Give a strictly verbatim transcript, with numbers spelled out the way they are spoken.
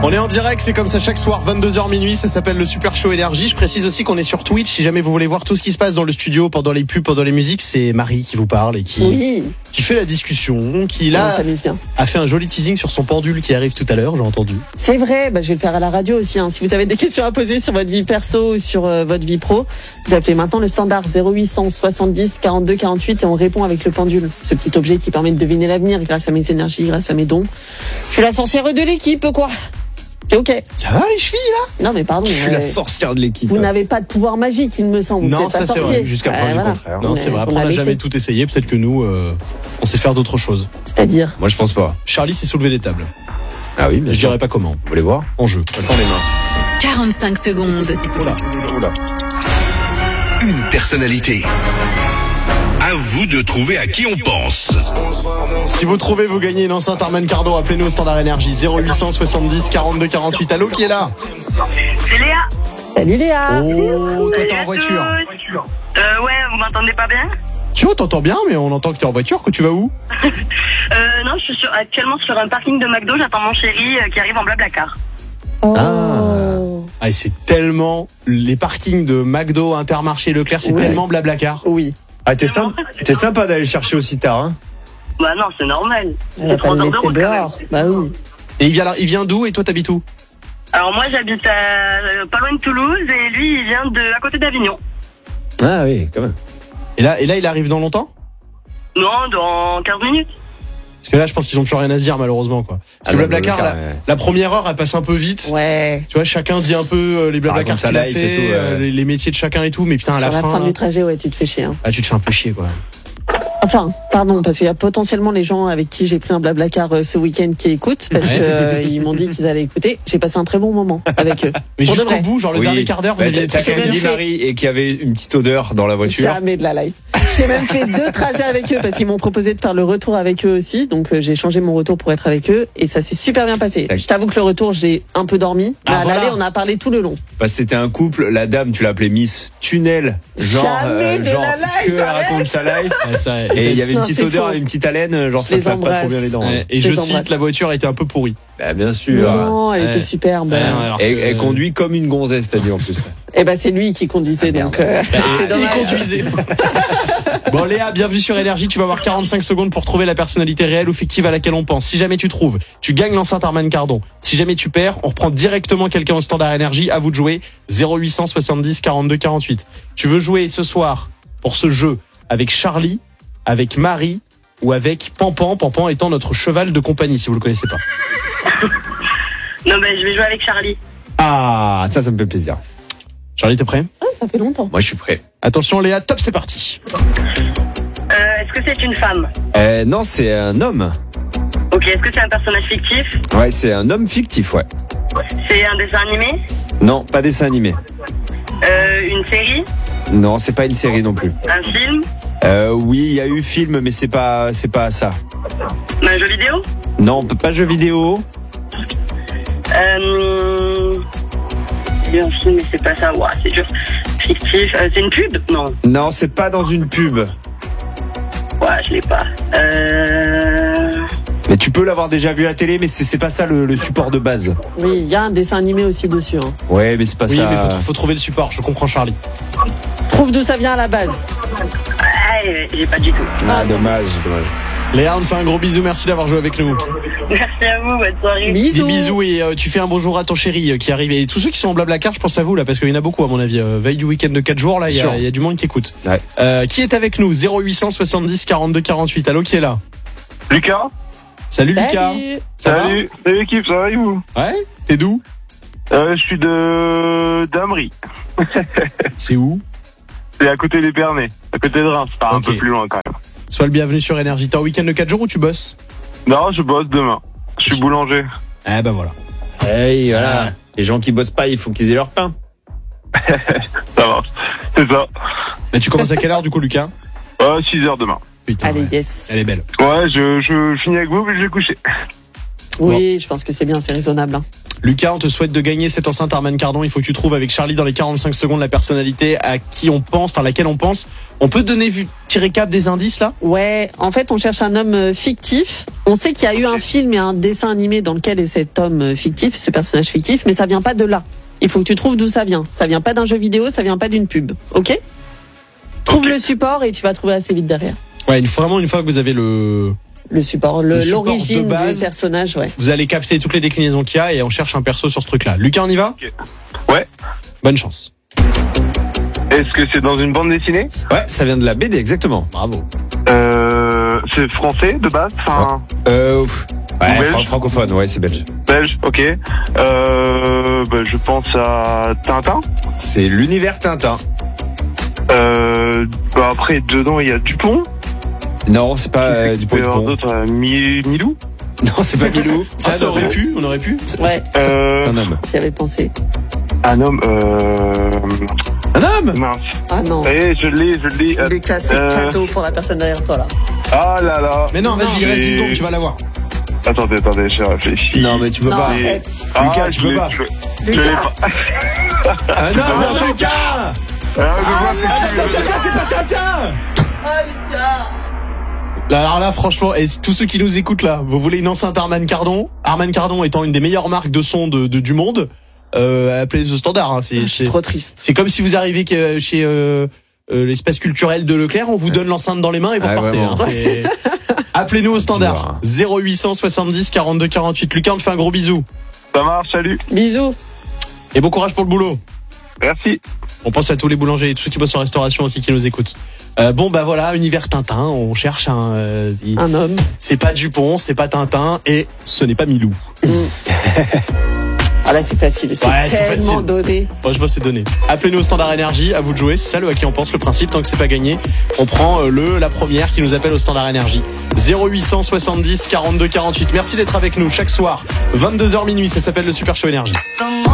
On est en direct, c'est comme ça chaque soir, vingt-deux heures minuit, ça s'appelle le Super Show Énergie. Je précise aussi qu'on est sur Twitch, si jamais vous voulez voir tout ce qui se passe dans le studio, pendant les pubs, pendant les musiques, c'est Marie qui vous parle et qui, oui. qui fait la discussion, qui là bien. a fait un joli teasing sur son pendule qui arrive tout à l'heure, j'ai entendu. C'est vrai, bah, je vais le faire à la radio aussi. Hein. Si vous avez des questions à poser sur votre vie perso ou sur euh, votre vie pro, vous appelez maintenant le standard zéro huit cent soixante-dix quarante-deux quarante-huit et on répond avec le pendule. Ce petit objet qui permet de deviner l'avenir grâce à mes énergies, grâce à mes dons. Je suis la sorcière de l'équipe, quoi. C'est ok. Ça va les chevilles là? Non mais pardon. Je suis euh, la sorcière de l'équipe. Vous n'avez pas de pouvoir magique, il me semble. Non, vous êtes ça pas c'est sorcier. vrai. Jusqu'à preuve euh, du voilà. contraire. Non, c'est vrai. Après, on on a n'a laissé. jamais tout essayé. Peut-être que nous, euh, on sait faire d'autres choses. C'est-à-dire Moi, je pense pas. Charlie s'est soulevé des tables. Ah oui, bien Je sûr. dirais pas comment. Vous voulez voir? En jeu. Sans les mains. quarante-cinq secondes. Oula. Oula. Une personnalité. À vous de trouver à qui on pense. Si vous trouvez, vous gagnez une enceinte Harman Kardon. Appelez-nous au standard énergie zéro huit cent soixante-dix quarante-deux quarante-huit. Allô, qui est là? C'est Léa. Salut Léa. Oh, toi Salut t'es à en voiture. tous. Euh, ouais, vous m'entendez pas bien? Tu vois, t'entends bien, mais on entend que t'es en voiture. Que tu vas où? Euh, non, je suis sur- actuellement sur un parking de McDo, j'attends mon chéri euh, qui arrive en blablacar. Oh. Ah, et c'est tellement les parkings de McDo, Intermarché, Leclerc, c'est Ouais. tellement blablacar. Oui. Ah, t'es sympa, t'es sympa d'aller le chercher aussi tard, hein? Bah non, c'est normal. Elle va pas trois le heures de laisser route, quand même. dehors. Bah oui. Et il vient, là- il vient d'où et toi t'habites où? Alors moi j'habite à, euh, pas loin de Toulouse et lui il vient de à côté d'Avignon. Ah oui, quand même. Et là, et là, il arrive dans longtemps? Non, dans quinze minutes. Parce que là, je pense qu'ils ont plus rien à se dire, malheureusement, quoi. Parce Ah que non, Blablacar, Blablacar, la, ouais. la première heure, elle passe un peu vite. Ouais. Tu vois, chacun dit un peu euh, les Ça Blablacar raconte sa qu'il a life fait, et tout, ouais. euh, les, les métiers de chacun et tout, mais putain, à Sur la la fin, fin là, du trajet, ouais, tu te fais chier. Hein. ah, tu te fais un peu chier, quoi. Enfin, pardon, parce qu'il y a potentiellement les gens avec qui j'ai pris un blablacar euh, ce week-end qui écoutent, parce Ouais. que euh, ils m'ont dit qu'ils allaient écouter. J'ai passé un très bon moment avec eux. Mais Pour de jusqu'au vrai. bout, genre le Oui. dernier quart d'heure, vous Bah, aviez t'as tout quand même bien dit fait. Marie et qu'il y avait une petite odeur dans la voiture. Jamais de la life. J'ai même fait deux trajets avec eux parce qu'ils m'ont proposé de faire le retour avec eux aussi. Donc euh, j'ai changé mon retour pour être avec eux et ça s'est super bien passé. Tac. Je t'avoue que le retour, j'ai un peu dormi. Mais Ah, à voilà. l'aller, on a parlé tout le long. Parce que c'était un couple, la dame, tu l'appelais Miss Tunnel. Genre, Jamais de genre la life, que elle arrête. raconte sa life. Ouais, ça, Et il y avait une Non, petite c'est odeur, faux. une petite haleine, genre Je ça les se lave pas trop embrasse. bien les dents. Ouais, hein. et Je je les cite, embrasse. la voiture était un peu pourrie. Bah, bien Mais sûr. non, elle Ouais. était superbe. Ouais, alors Et que- elle conduit comme une gonzesse, t'as dit en plus. Et ben c'est lui qui conduisait, Ah, merde. donc euh, c'est Qui dommage. conduisait. Bon Léa, bienvenue sur Énergie, tu vas avoir quarante-cinq secondes pour trouver la personnalité réelle ou fictive à laquelle on pense. Si jamais tu trouves, tu gagnes l'enceinte Harman Kardon. Si jamais tu perds, on reprend directement quelqu'un au standard Énergie. À vous de jouer. zéro huit cent soixante-dix quarante-deux quarante-huit. Tu veux jouer ce soir pour ce jeu avec Charlie, avec Marie ou avec Pampan, Pampan étant notre cheval de compagnie si vous le connaissez pas. Non, ben je vais jouer avec Charlie. Ah, ça, ça me fait plaisir. Charlie, t'es prêt? Ah, ça fait longtemps. Moi, je suis prêt. Attention Léa, top, c'est parti. Euh, est-ce que c'est une femme? Euh, non, c'est un homme. Ok, est-ce que c'est un personnage fictif? Ouais, c'est un homme fictif, ouais. C'est un dessin animé? Non, pas dessin animé. Euh, une série? Non, c'est pas une série non plus. Un film? Euh, oui, il y a eu film, mais c'est pas, c'est pas ça. Un jeu vidéo? Non, pas jeu vidéo. Euh... Il y a un film, mais c'est pas ça. Ouah, c'est dur. Fictif. Euh, c'est une pub? Non. Non, c'est pas dans une pub. Ouais, je l'ai pas. Euh... Mais tu peux l'avoir déjà vu à la télé, mais c'est c'est pas ça le, le support de base. Oui, il y a un dessin animé aussi dessus. Hein. Ouais, mais c'est pas Oui, ça. mais faut, faut trouver le support, je comprends Charlie. Trouve d'où ça vient à la base. Ouais, j'ai pas du tout. Ah, dommage, dommage. Léa, on te fait un gros bisou, merci d'avoir joué avec nous. Merci à vous, bonne soirée. Bisous. Des bisous et euh, tu fais un bonjour à ton chéri euh, qui arrive. Et tous ceux qui sont en Blablacar, je pense à vous là, parce qu'il y en a beaucoup à mon avis. Euh, veille du week-end de quatre jours, là, il y, Sûr. a- il y a du monde qui écoute. Ouais. Euh, qui est avec nous? zéro huit cent soixante-dix quarante-deux quarante-huit. Allô, qui est là? Lucas. Salut, Lucas. Salut. Ça va? Salut. Salut l'équipe, ça va et vous? Ouais. T'es d'où? euh, Je suis de d'Amry. C'est où? C'est à côté d'Épernay, à côté de Reims, pas Ok. un peu plus loin quand même. Sois le bienvenu sur Énergie. T'es en week-end de quatre jours ou tu bosses? Non, je bosse demain. Je suis boulanger. Eh ben voilà. Hey, voilà. Ah. Les gens qui bossent pas, il faut qu'ils aient leur pain. Ça marche. C'est ça. Mais tu commences à quelle heure du coup, Lucas? Euh, six heures demain. Putain, Allez, ouais. yes. Elle est belle. Ouais, je, je finis avec vous, puis je vais coucher. Oui, je pense que c'est bien, c'est raisonnable. Hein. Lucas, on te souhaite de gagner cette enceinte Harman Kardon. Il faut que tu trouves avec Charlie dans les quarante-cinq secondes la personnalité à qui on pense, enfin laquelle on pense. On peut te donner, vu, petit récap des indices là? Ouais, en fait, on cherche un homme euh, fictif. On sait qu'il y a eu un film et un dessin animé dans lequel est cet homme euh, fictif, ce personnage fictif, mais ça vient pas de là. Il faut que tu trouves d'où ça vient. Ça vient pas d'un jeu vidéo, ça vient pas d'une pub. Ok? Trouve Ok. le support et tu vas trouver assez vite derrière. Ouais, une, vraiment une fois que vous avez le... Le support, le- Le support l'origine de base. du personnage, ouais. Vous allez capter toutes les déclinaisons qu'il y a et on cherche un perso sur ce truc là. Lucas, on y va? Ouais. Bonne chance. Est-ce que c'est dans une bande dessinée? Ouais, ça vient de la B D, exactement. Bravo. Euh, c'est français de base? Enfin, Euh, pff, ouais, Belge. fran- francophone, ouais, c'est belge. belge, ok. Euh, bah, je pense à Tintin. C'est l'univers Tintin. Euh, bah, après, dedans, il y a Dupont. Non, c'est pas euh, du Il peut y pot avoir d'autres, euh, Mi- Milou. Non, c'est pas Milou. Ça, C'est ça un aurait homme. pu, on aurait pu. Ouais, Euh, Un homme. j'y avais pensé. un homme, euh, Un homme mince. Ah non. Eh, je l'ai, je l'ai. euh, Lucas, c'est euh, cadeau pour la personne derrière toi, là. Ah là là. Mais non, vas-y, il reste j'ai- dix secondes, tu vas l'avoir. Attendez, attendez, j'ai réfléchi. Non, mais tu peux Non, pas. arrête. Ah, Lucas, je tu peux l'ai- pas. Je, je l'ai Lucas. pas. Un homme, Ah, Tintin. Ah, je vois plus. Tintin, c'est pas Tintin. Là, alors là, franchement, et tous ceux qui nous écoutent là, vous voulez une enceinte Harman Kardon? Harman Kardon étant une des meilleures marques de son de, de- du monde, euh, appelez ce standard. Hein, c'est, Je suis c'est, trop triste. c'est comme si vous arrivez que- chez euh, euh, l'espace culturel de Leclerc, on vous donne l'enceinte dans les mains et vous Ah, repartez. vraiment. Hein, c'est- Appelez-nous au standard zéro huit cent soixante-dix quarante-deux quarante-huit. Lucas, on te fait un gros bisou Ça marche, salut. Bisous. et bon courage pour le boulot. Merci. On pense à tous les boulangers et tous ceux qui bossent en restauration aussi qui nous écoutent. Euh, bon bah voilà, univers Tintin, on cherche un. euh, il- Un homme. c'est pas Dupont, c'est pas Tintin et ce n'est pas Milou. Ah là, c'est facile. C'est Ouais, c'est tellement facile. donné. Franchement, c'est donné. Appelez-nous au standard énergie, à vous de jouer. C'est ça le à qui on pense. Le principe, tant que c'est pas gagné, on prend euh, le la première qui nous appelle au standard énergie. zéro huit cent soixante-dix quarante-deux quarante-huit. Merci d'être avec nous chaque soir, vingt-deux heures minuit. Ça s'appelle le Super Show Énergie.